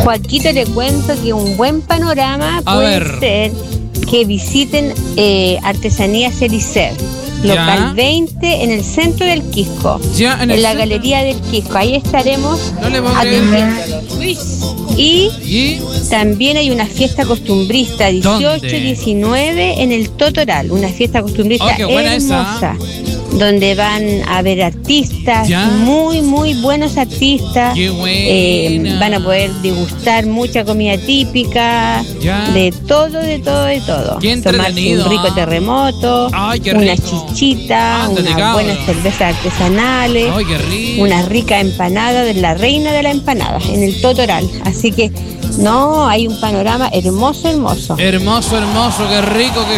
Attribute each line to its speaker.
Speaker 1: Joaquito, le cuento que un buen panorama puede ser que visiten Artesanías Elíser, local 20 en el centro del Quisco, en la Galería del Quisco. Ahí estaremos atendiendo. Y también hay una fiesta costumbrista 18-19 en el Totoral, una fiesta costumbrista hermosa, donde van a ver artistas, muy muy buenos artistas. Van a poder degustar mucha comida típica, de todo. Tomarse un rico terremoto, una chichita, unas buenas cervezas artesanales, una rica empanada de la reina de la empanada en el Totoral. Así que hay un panorama hermoso.
Speaker 2: Hermoso, qué rico que